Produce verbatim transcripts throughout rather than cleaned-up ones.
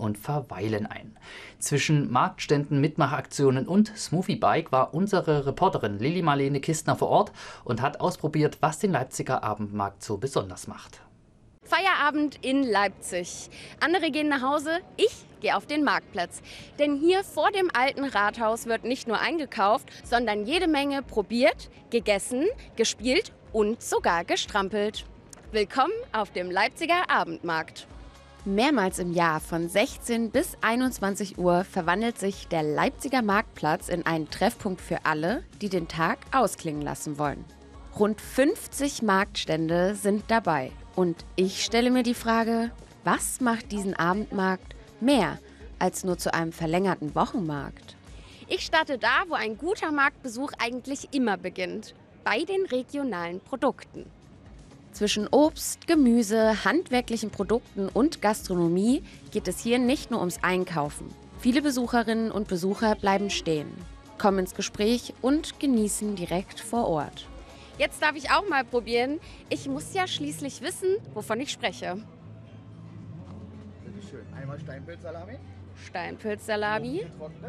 und verweilen ein. Zwischen Marktständen, Mitmachaktionen und Smoothie Bike war unsere Reporterin Lilly Marlene Kistner vor Ort und hat ausprobiert, was den Leipziger Abendmarkt so besonders macht. Feierabend in Leipzig. Andere gehen nach Hause, ich gehe auf den Marktplatz. Denn hier vor dem alten Rathaus wird nicht nur eingekauft, sondern jede Menge probiert, gegessen, gespielt und sogar gestrampelt. Willkommen auf dem Leipziger Abendmarkt. Mehrmals im Jahr von sechzehn bis einundzwanzig Uhr verwandelt sich der Leipziger Marktplatz in einen Treffpunkt für alle, die den Tag ausklingen lassen wollen. Rund fünfzig Marktstände sind dabei. Und ich stelle mir die Frage, was macht diesen Abendmarkt mehr als nur zu einem verlängerten Wochenmarkt? Ich starte da, wo ein guter Marktbesuch eigentlich immer beginnt, bei den regionalen Produkten. Zwischen Obst, Gemüse, handwerklichen Produkten und Gastronomie geht es hier nicht nur ums Einkaufen. Viele Besucherinnen und Besucher bleiben stehen, kommen ins Gespräch und genießen direkt vor Ort. Jetzt darf ich auch mal probieren. Ich muss ja schließlich wissen, wovon ich spreche. Bitte schön. Einmal Steinpilzsalami. Steinpilzsalami.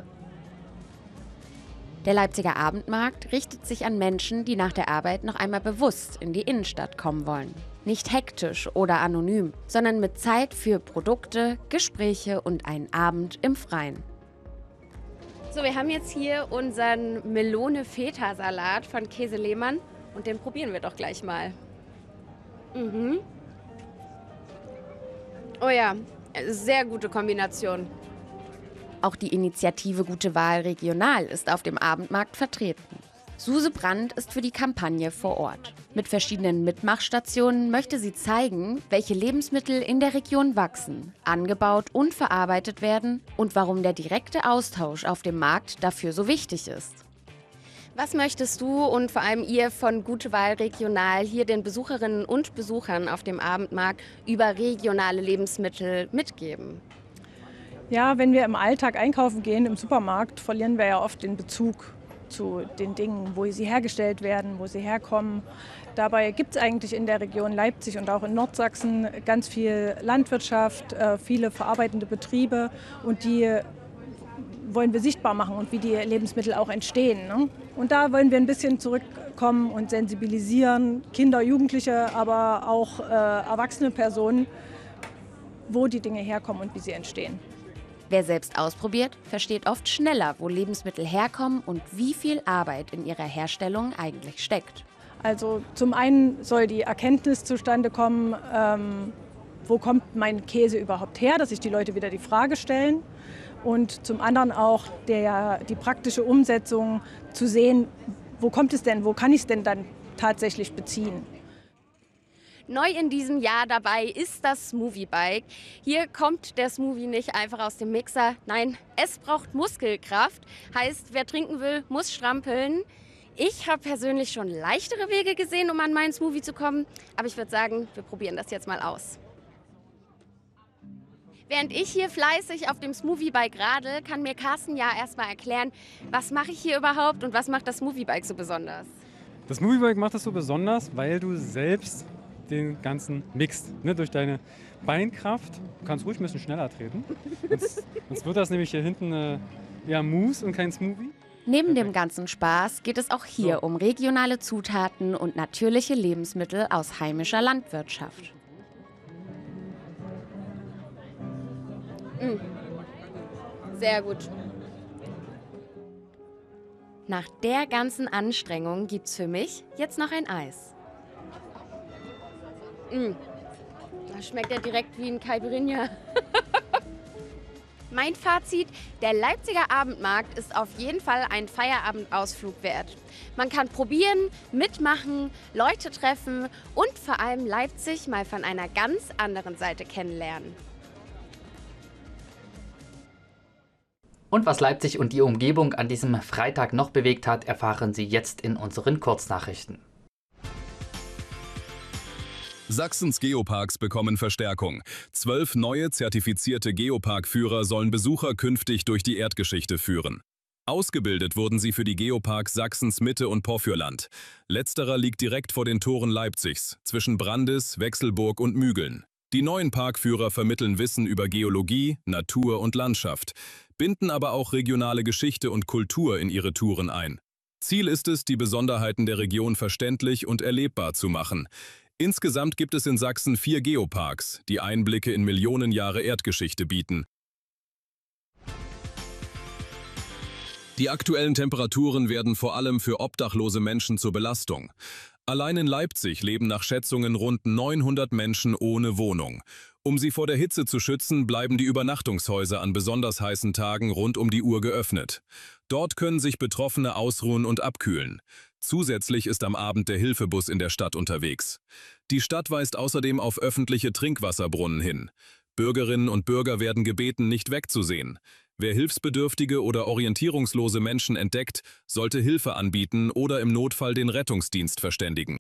Der Leipziger Abendmarkt richtet sich an Menschen, die nach der Arbeit noch einmal bewusst in die Innenstadt kommen wollen. Nicht hektisch oder anonym, sondern mit Zeit für Produkte, Gespräche und einen Abend im Freien. So, wir haben jetzt hier unseren Melone-Feta-Salat von Käse Lehmann. Und den probieren wir doch gleich mal. Mhm. Oh ja, sehr gute Kombination. Auch die Initiative Gute Wahl Regional ist auf dem Abendmarkt vertreten. Suse Brandt ist für die Kampagne vor Ort. Mit verschiedenen Mitmachstationen möchte sie zeigen, welche Lebensmittel in der Region wachsen, angebaut und verarbeitet werden und warum der direkte Austausch auf dem Markt dafür so wichtig ist. Was möchtest du und vor allem ihr von Gute Wahl Regional hier den Besucherinnen und Besuchern auf dem Abendmarkt über regionale Lebensmittel mitgeben? Ja, wenn wir im Alltag einkaufen gehen, im Supermarkt, verlieren wir ja oft den Bezug zu den Dingen, wo sie hergestellt werden, wo sie herkommen. Dabei gibt es eigentlich in der Region Leipzig und auch in Nordsachsen ganz viel Landwirtschaft, viele verarbeitende Betriebe und die wollen wir sichtbar machen und wie die Lebensmittel auch entstehen, ne? Und da wollen wir ein bisschen zurückkommen und sensibilisieren, Kinder, Jugendliche, aber auch äh, erwachsene Personen, wo die Dinge herkommen und wie sie entstehen. Wer selbst ausprobiert, versteht oft schneller, wo Lebensmittel herkommen und wie viel Arbeit in ihrer Herstellung eigentlich steckt. Also zum einen soll die Erkenntnis zustande kommen, ähm, wo kommt mein Käse überhaupt her, dass sich die Leute wieder die Frage stellen. Und zum anderen auch der, die praktische Umsetzung zu sehen, wo kommt es denn, wo kann ich es denn dann tatsächlich beziehen. Neu in diesem Jahr dabei ist das Smoothie Bike. Hier kommt der Smoothie nicht einfach aus dem Mixer. Nein, es braucht Muskelkraft. Heißt, wer trinken will, muss strampeln. Ich habe persönlich schon leichtere Wege gesehen, um an meinen Smoothie zu kommen. Aber ich würde sagen, wir probieren das jetzt mal aus. Während ich hier fleißig auf dem Smoothie Bike radel, kann mir Carsten ja erstmal erklären, was mache ich hier überhaupt und was macht das Smoothie Bike so besonders? Das Smoothie Bike macht das so besonders, weil du selbst den ganzen mixt, ne, durch deine Beinkraft. Du kannst ruhig ein bisschen schneller treten. Sonst, sonst wird das nämlich hier hinten äh, eher Mousse und kein Smoothie. Neben dem ganzen Spaß geht es auch hier So. um regionale Zutaten und natürliche Lebensmittel aus heimischer Landwirtschaft. Mm. Sehr gut. Nach der ganzen Anstrengung gibt's für mich jetzt noch ein Eis. Mm. Das schmeckt ja direkt wie ein Caipirinha. Mein Fazit, der Leipziger Abendmarkt ist auf jeden Fall ein Feierabendausflug wert. Man kann probieren, mitmachen, Leute treffen und vor allem Leipzig mal von einer ganz anderen Seite kennenlernen. Und was Leipzig und die Umgebung an diesem Freitag noch bewegt hat, erfahren Sie jetzt in unseren Kurznachrichten. Sachsens Geoparks bekommen Verstärkung. Zwölf neue zertifizierte Geopark-Führer sollen Besucher künftig durch die Erdgeschichte führen. Ausgebildet wurden sie für die Geoparks Sachsens Mitte und Porfürland. Letzterer liegt direkt vor den Toren Leipzigs, zwischen Brandis, Wechselburg und Mügeln. Die neuen Parkführer vermitteln Wissen über Geologie, Natur und Landschaft, binden aber auch regionale Geschichte und Kultur in ihre Touren ein. Ziel ist es, die Besonderheiten der Region verständlich und erlebbar zu machen. Insgesamt gibt es in Sachsen vier Geoparks, die Einblicke in Millionen Jahre Erdgeschichte bieten. Die aktuellen Temperaturen werden vor allem für obdachlose Menschen zur Belastung. Allein in Leipzig leben nach Schätzungen rund neunhundert Menschen ohne Wohnung. Um sie vor der Hitze zu schützen, bleiben die Übernachtungshäuser an besonders heißen Tagen rund um die Uhr geöffnet. Dort können sich Betroffene ausruhen und abkühlen. Zusätzlich ist am Abend der Hilfebus in der Stadt unterwegs. Die Stadt weist außerdem auf öffentliche Trinkwasserbrunnen hin. Bürgerinnen und Bürger werden gebeten, nicht wegzusehen. Wer hilfsbedürftige oder orientierungslose Menschen entdeckt, sollte Hilfe anbieten oder im Notfall den Rettungsdienst verständigen.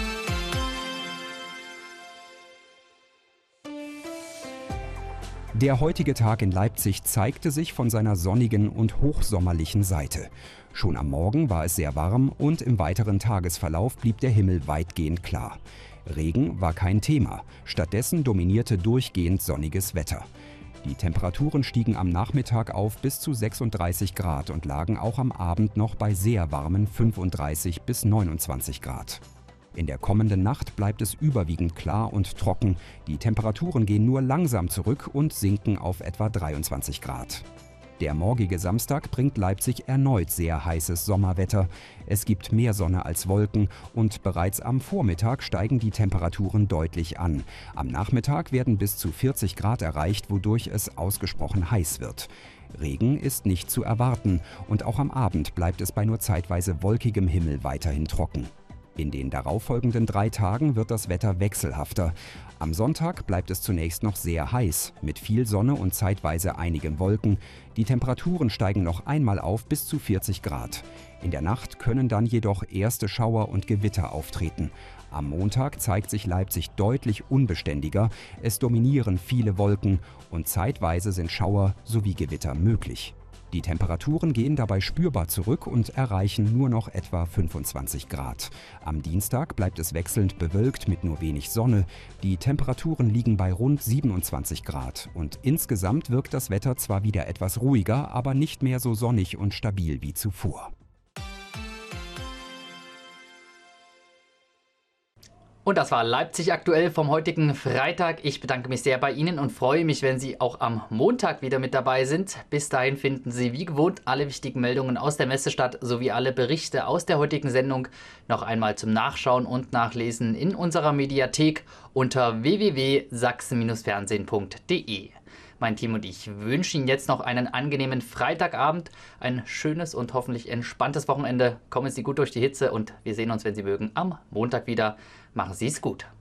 Der heutige Tag in Leipzig zeigte sich von seiner sonnigen und hochsommerlichen Seite. Schon am Morgen war es sehr warm und im weiteren Tagesverlauf blieb der Himmel weitgehend klar. Regen war kein Thema, stattdessen dominierte durchgehend sonniges Wetter. Die Temperaturen stiegen am Nachmittag auf bis zu sechsunddreißig Grad und lagen auch am Abend noch bei sehr warmen fünfunddreißig bis neunundzwanzig Grad. In der kommenden Nacht bleibt es überwiegend klar und trocken. Die Temperaturen gehen nur langsam zurück und sinken auf etwa dreiundzwanzig Grad. Der morgige Samstag bringt Leipzig erneut sehr heißes Sommerwetter. Es gibt mehr Sonne als Wolken und bereits am Vormittag steigen die Temperaturen deutlich an. Am Nachmittag werden bis zu vierzig Grad erreicht, wodurch es ausgesprochen heiß wird. Regen ist nicht zu erwarten und auch am Abend bleibt es bei nur zeitweise wolkigem Himmel weiterhin trocken. In den darauffolgenden drei Tagen wird das Wetter wechselhafter. Am Sonntag bleibt es zunächst noch sehr heiß, mit viel Sonne und zeitweise einigen Wolken. Die Temperaturen steigen noch einmal auf bis zu vierzig Grad. In der Nacht können dann jedoch erste Schauer und Gewitter auftreten. Am Montag zeigt sich Leipzig deutlich unbeständiger. Es dominieren viele Wolken und zeitweise sind Schauer sowie Gewitter möglich. Die Temperaturen gehen dabei spürbar zurück und erreichen nur noch etwa fünfundzwanzig Grad. Am Dienstag bleibt es wechselnd bewölkt mit nur wenig Sonne. Die Temperaturen liegen bei rund siebenundzwanzig Grad und insgesamt wirkt das Wetter zwar wieder etwas ruhiger, aber nicht mehr so sonnig und stabil wie zuvor. Und das war Leipzig aktuell vom heutigen Freitag. Ich bedanke mich sehr bei Ihnen und freue mich, wenn Sie auch am Montag wieder mit dabei sind. Bis dahin finden Sie wie gewohnt alle wichtigen Meldungen aus der Messestadt sowie alle Berichte aus der heutigen Sendung noch einmal zum Nachschauen und Nachlesen in unserer Mediathek unter w w w punkt sachsen fernsehen punkt d e. Mein Team und ich wünschen Ihnen jetzt noch einen angenehmen Freitagabend, ein schönes und hoffentlich entspanntes Wochenende. Kommen Sie gut durch die Hitze und wir sehen uns, wenn Sie mögen, am Montag wieder. Machen Sie es gut.